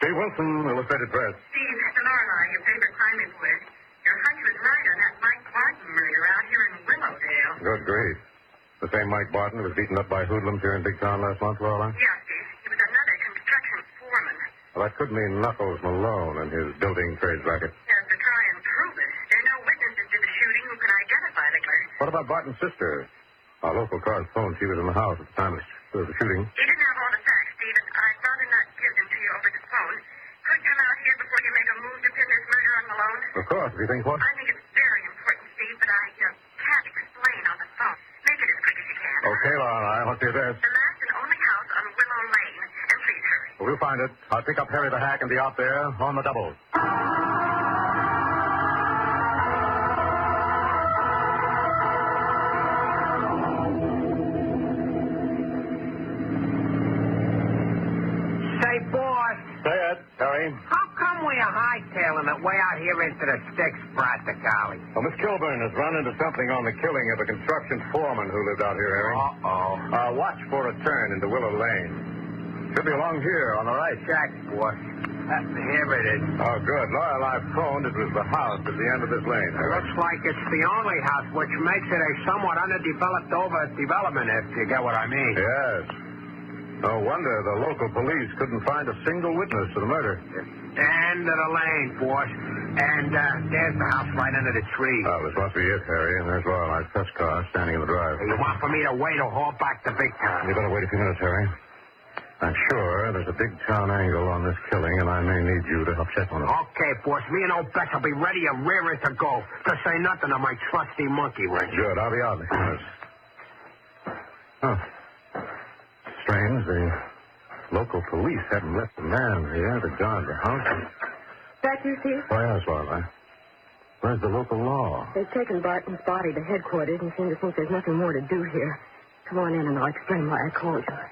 Steve Wilson, Illustrated Press. Steve, it's Lorelei, your favorite crime reporter. Your hunch was right on that Mike Barton murder out here in Willowdale. Good grief. The same Mike Barton who was beaten up by hoodlums here in Big Town last month, Lorelei? Yeah, Steve. He was another construction foreman. Well, that could mean Knuckles Malone and his building trades racket. Yes, to try and prove it. There are no witnesses to the shooting who could identify the killer. What about Barton's sister? Our local correspondent, she was in the house at the time of the shooting. He didn't have all the facts, Steve, and I'd rather not give them to you over the phone. Could you come out here before you make a move to pin this murder on Malone? Of course, if you think what? I think it's very important, Steve, but I can't explain on the phone. Make it as quick as you can. Okay, Lorelei, what's the address? The last and only house on Willow Lane, and please hurry. Well, we'll find it. I'll pick up Harry the Hack and be out there on the double. Say, boss, Say it, Harry. how come we are hightailing it way out here into the sticks, practically? Well, Miss Kilburn has run into something on the killing of a construction foreman who lived out here, Harry. Uh-oh. Watch for a turn into Willow Lane. Should be along here on the right. Check, boss. Here it is. Oh, good. Lorelei phoned. It was the house at the end of this lane. It looks like it's the only house, which makes it a somewhat underdeveloped overdevelopment, if you get what I mean. Yes. No wonder the local police couldn't find a single witness to the murder. End of the lane, boss. And there's the house right under the tree. Oh, this must be it, Harry. And there's Lorelei's press car standing in the drive. You want for me to wait or haul back to Big Town? You better wait a few minutes, Harry. I'm sure there's a big town angle on this killing, and I may need you to help check on it. Okay, boss. Me and old Bess will be ready and rearing to go. To say nothing of my trusty monkey wrench. Good. I'll be out in a few minutes. Oh. Strange. The local police haven't left a man here to guard the house. That you, Steve? Oh, yes, Lorelei. Where's the local law? They've taken Barton's body to headquarters and seem to think there's nothing more to do here. Come on in and I'll explain why I called you.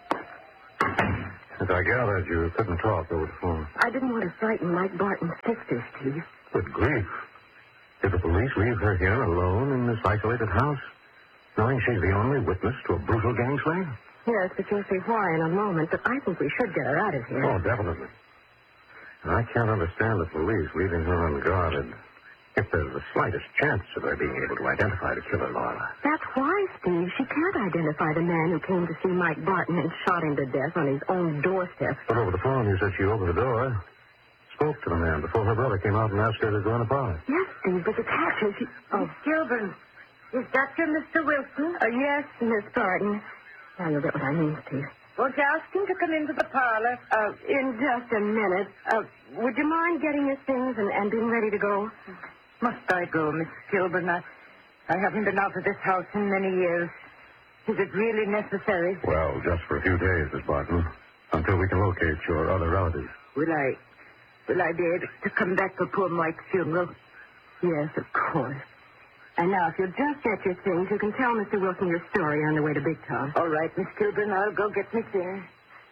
As I gathered, you couldn't talk over the phone. I didn't want to frighten Mike Barton's sister, Steve. Good grief. Did the police leave her here alone in this isolated house, knowing she's the only witness to a brutal gang slaying? Yes, but you'll see why in a moment. But I think we should get her out of here. Oh, definitely. And I can't understand the police leaving her unguarded if there's the slightest chance of her being able to identify the killer, Lorelei. That's why, Steve. She can't identify the man who came to see Mike Barton and shot him to death on his own doorstep. But over the phone, you said she opened the door, spoke to the man before her brother came out and asked her to go in the parlor. Yes, Steve, but the caption, she... Oh, Gilbert, is that your Mr. Wilson? Yes, Miss Barton. Now you'll get what I mean, Steve. Won't you ask him to come into the parlor? In just a minute. Would you mind getting your things and being ready to go? Must I go, Miss Gilbert? I haven't been out of this house in many years. Is it really necessary? Well, just for a few days, Miss Barton, until we can locate your other relatives. Will I be able to come back for poor Mike's funeral? Yes, of course. And now, if you'll just get your things, you can tell Mr. Wilson your story on the way to Big Town. All right, Miss Gilbert, I'll go get my things.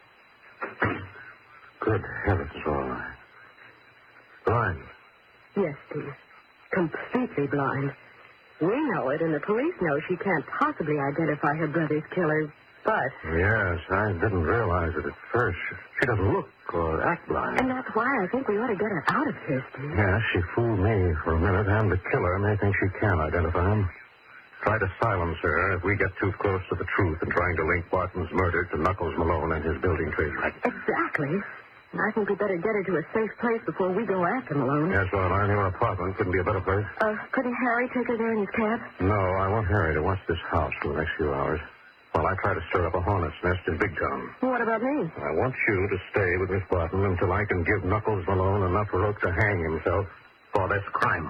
Good heavens, Lorelei. Blind. Yes, Steve. Completely blind. We know it, and the police know she can't possibly identify her brother's killer, but... Yes, I didn't realize it at first. She doesn't look or act blind. And that's why I think we ought to get her out of here, Steve. Yes, she fooled me for a minute, and the killer may think she can identify him. Try to silence her if we get too close to the truth in trying to link Barton's murder to Knuckles Malone and his building trade racket. Exactly. And I think we better get her to a safe place before we go after Malone. Yes, Lorelei, your apartment couldn't be a better place. Couldn't Harry take her there in his cab? No, I want Harry to watch this house for the next few hours while I try to stir up a hornet's nest in Big Town. What about me? I want you to stay with Miss Barton until I can give Knuckles Malone enough rope to hang himself for this crime.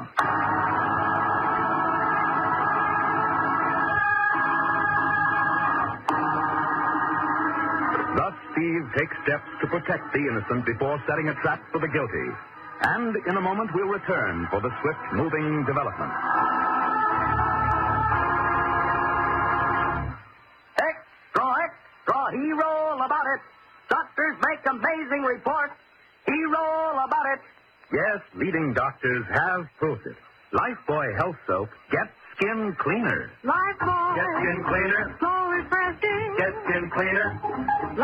Thus, Steve takes steps to protect the innocent before setting a trap for the guilty. And in a moment, we'll return for the swift-moving development. Extra, hero about it. Doctors make amazing reports. Hero about it. Yes, leading doctors have proved it. Lifebuoy Health Soap gets skin cleaner. Lifebuoy. Get skin cleaner. So refreshing. Get skin cleaner.